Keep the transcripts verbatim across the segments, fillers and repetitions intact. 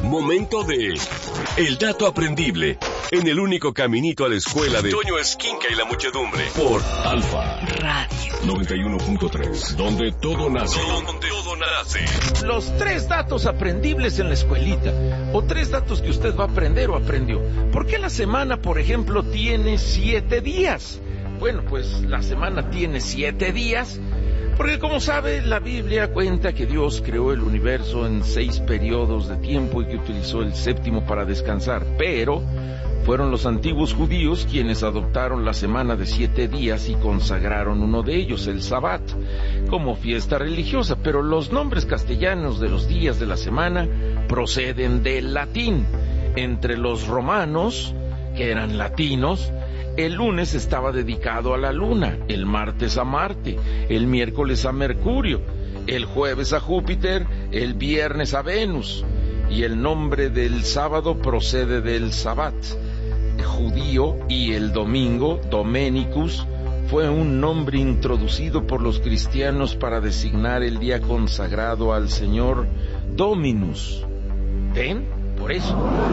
Momento de El Dato Aprendible, en el único caminito a la escuela de Toño Esquinca y la muchedumbre, por Alfa Radio noventa y uno punto tres, donde todo nace. Donde todo nace. Los tres datos aprendibles en la escuelita, o tres datos que usted va a aprender o aprendió. ¿Por qué la semana, por ejemplo, tiene siete días? Bueno, pues la semana tiene siete días porque, como sabe, la Biblia cuenta que Dios creó el universo en seis periodos de tiempo y que utilizó el séptimo para descansar, pero fueron los antiguos judíos quienes adoptaron la semana de siete días y consagraron uno de ellos, el Sabbat, como fiesta religiosa, pero los nombres castellanos de los días de la semana proceden del latín. Entre los romanos, que eran latinos, el lunes estaba dedicado a la luna, el martes a Marte, el miércoles a Mercurio, el jueves a Júpiter, el viernes a Venus, y el nombre del sábado procede del Sabbat judío, y el domingo, Domenicus, fue un nombre introducido por los cristianos para designar el día consagrado al Señor Dominus. ¿Ven? Por eso.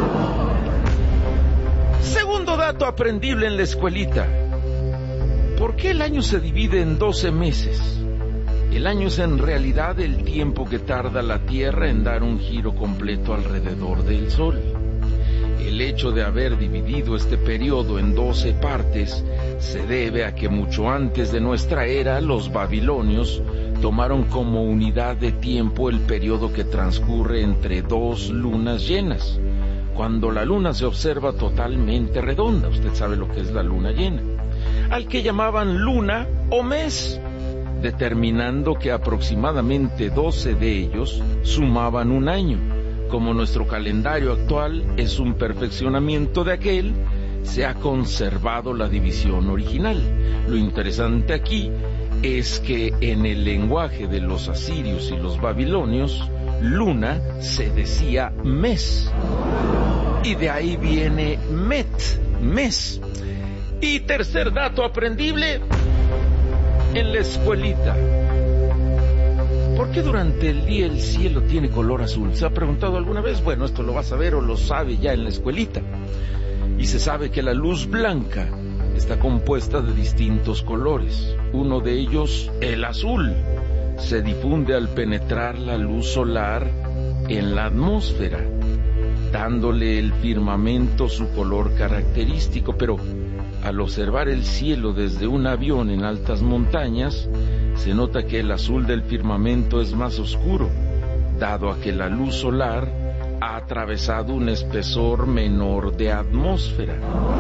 Segundo dato aprendible en la escuelita. ¿Por qué el año se divide en doce meses? El año es en realidad el tiempo que tarda la Tierra en dar un giro completo alrededor del Sol. El hecho de haber dividido este periodo en doce partes se debe a que mucho antes de nuestra era los babilonios tomaron como unidad de tiempo el periodo que transcurre entre dos lunas llenas, cuando la luna se observa totalmente redonda. Usted sabe lo que es la luna llena, al que llamaban luna o mes, determinando que aproximadamente doce de ellos sumaban un año. Como nuestro calendario actual es un perfeccionamiento de aquel, se ha conservado la división original. Lo interesante aquí es que en el lenguaje de los asirios y los babilonios, luna se decía mes, y de ahí viene met, mes. Y tercer dato aprendible en la escuelita. ¿Por qué durante el día el cielo tiene color azul? ¿Se ha preguntado alguna vez? Bueno, esto lo va a saber o lo sabe ya en la escuelita. Y se sabe que la luz blanca está compuesta de distintos colores. Uno de ellos, el azul, se difunde al penetrar la luz solar en la atmósfera, dándole el firmamento su color característico. Pero al observar el cielo desde un avión en altas montañas, se nota que el azul del firmamento es más oscuro, dado a que la luz solar ha atravesado un espesor menor de atmósfera.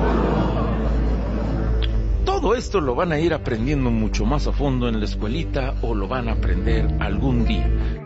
Todo esto lo van a ir aprendiendo mucho más a fondo en la escuelita, o lo van a aprender algún día.